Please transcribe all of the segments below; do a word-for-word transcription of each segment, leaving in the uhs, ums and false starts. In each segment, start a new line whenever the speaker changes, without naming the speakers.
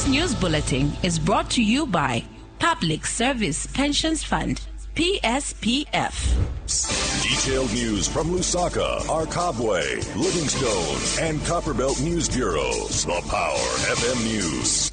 This news bulletin is brought to you by Public Service Pensions Fund, P S P F.
Detailed news from Lusaka, Arkabwe, Livingstone, and Copperbelt News Bureaus. The Power F M News.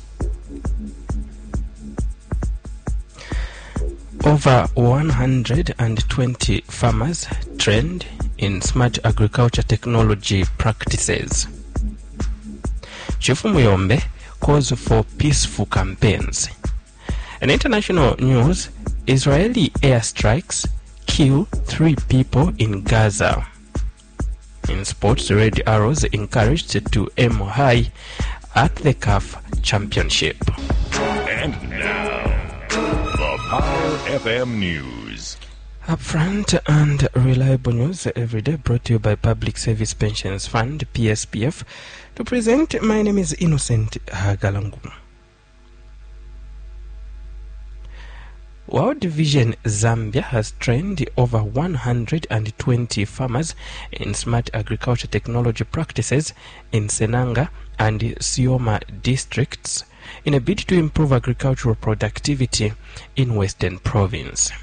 Over one hundred twenty farmers trained in smart agriculture technology practices. Chifu Muyombe calls for peaceful campaigns. In international news, Israeli airstrikes kill three people in Gaza. In sports, Red Arrows encouraged to aim high at the C A F Championship.
And now, the Power F M News.
Upfront and reliable news every day, brought to you by Public Service Pensions Fund, P S P F. To present, my name is Innocent Hagalangu. World Vision Zambia has trained over one hundred twenty farmers in smart agriculture technology practices in Senanga and Sioma districts in a bid to improve agricultural productivity in Western Province.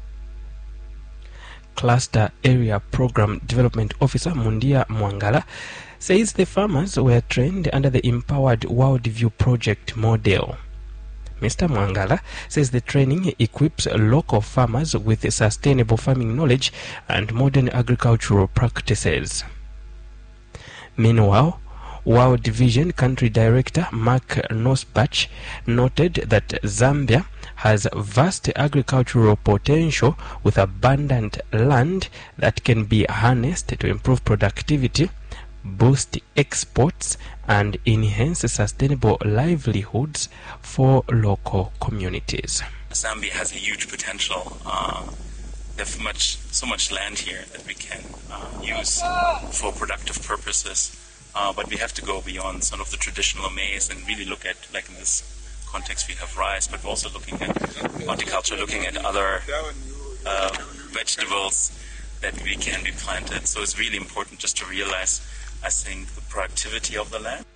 Cluster Area Program Development Officer Mundia Mwangala says the farmers were trained under the Empowered Worldview Project model. Mister Mwangala says the training equips local farmers with sustainable farming knowledge and modern agricultural practices. Meanwhile, World Vision Country Director Mark Nosbach noted that Zambia has vast agricultural potential with abundant land that can be harnessed to improve productivity, boost exports, and enhance sustainable livelihoods for local communities.
Zambia has a huge potential. Uh, there's much, so much land here that we can uh, use for productive purposes. Uh, but we have to go beyond sort of the traditional maize and really look at, like in this context, we have rice, but we're also looking at horticulture, looking at other uh, vegetables that we can be planted. So it's really important just to realize, I think, the productivity of the land.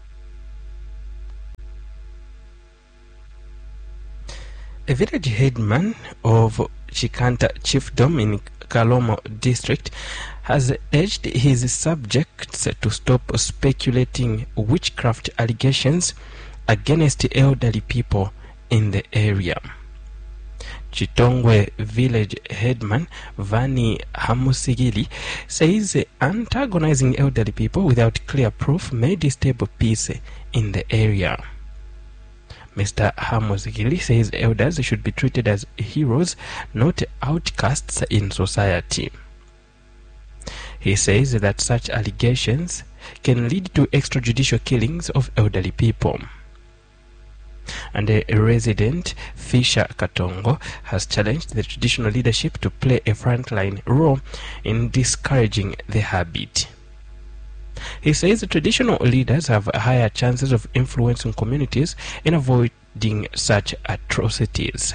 A village headman of Chikanta Chiefdom in Kalomo district has urged his subjects to stop speculating witchcraft allegations against elderly people in the area. Chitongwe village headman Vani Hamusigili says antagonizing elderly people without clear proof may disturb peace in the area. Mister Hamusigili says elders should be treated as heroes, not outcasts in society. He says that such allegations can lead to extrajudicial killings of elderly people. And a resident, Fisher Katongo, has challenged the traditional leadership to play a frontline role in discouraging the habit. He says the traditional leaders have higher chances of influencing communities in avoiding such atrocities.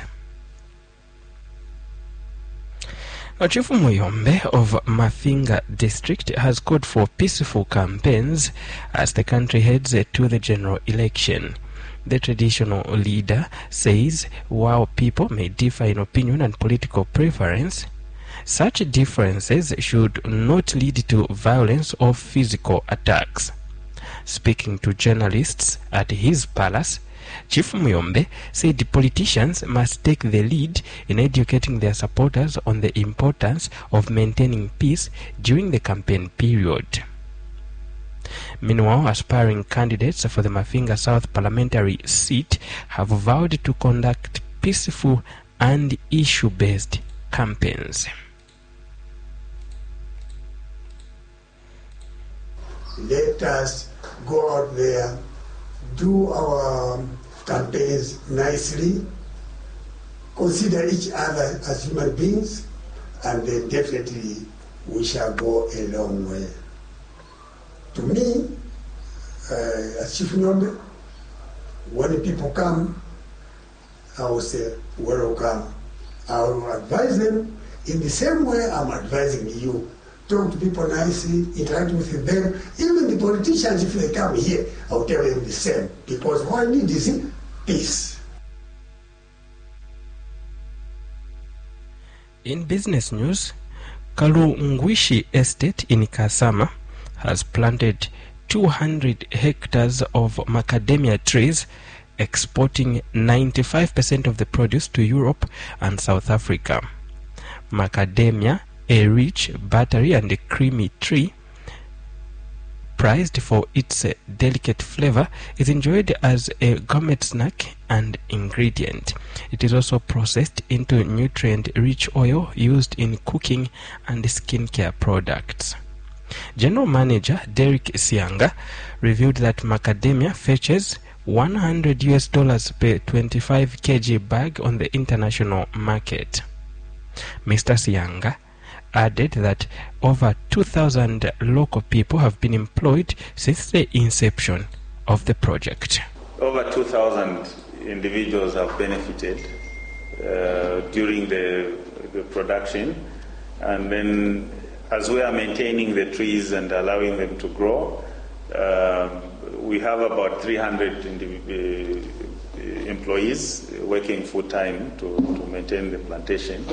Now, Chifu Muyombe of Mafinga district has called for peaceful campaigns as the country heads to the general election. The traditional leader says while people may differ in opinion and political preference, such differences should not lead to violence or physical attacks. Speaking to journalists at his palace, Chief Muyombe said politicians must take the lead in educating their supporters on the importance of maintaining peace during the campaign period. Meanwhile, aspiring candidates for the Mafinga South parliamentary seat have vowed to conduct peaceful and issue-based campaigns.
Let us go out there, do our campaigns nicely, consider each other as human beings, and then definitely we shall go a long way. To me, uh, as Chief Muyombe, when people come, I will say, welcome. I will advise them in the same way I'm advising you talk to people nicely, interact with them. Even the politicians, if they come here, I'll tell them the same. Because what I need is peace.
In business news, Kalungwishi Estate in Kasama has planted two hundred hectares of macadamia trees, exporting ninety-five percent of the produce to Europe and South Africa. Macadamia, a rich, buttery and creamy tree, prized for its uh, delicate flavor, is enjoyed as a gourmet snack and ingredient. It is also processed into nutrient-rich oil used in cooking and skincare products. General Manager Derek Sianga revealed that macadamia fetches one hundred U S dollars per twenty-five kilogram bag on the international market. Mister Sianga added that over two thousand local people have been employed since the inception of the project.
Over two thousand individuals have benefited uh, during the, the production, and then as we are maintaining the trees and allowing them to grow, uh, we have about three hundred indiv- uh, employees working full-time to, to maintain the plantation.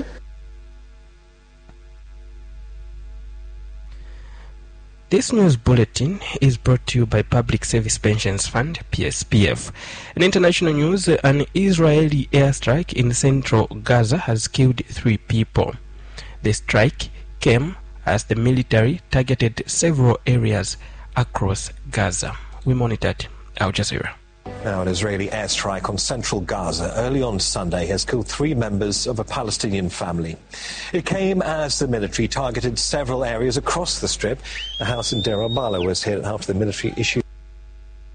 This news bulletin is brought to you by Public Service Pensions Fund, P S P F. In international news, an Israeli airstrike in central Gaza has killed three people. The strike came as the military targeted several areas across Gaza. We monitored Al Jazeera.
Now, an Israeli airstrike on central Gaza early on Sunday has killed three members of a Palestinian family. It came as the military targeted several areas across the Strip. A house in Deir al-Balah was hit after the military issued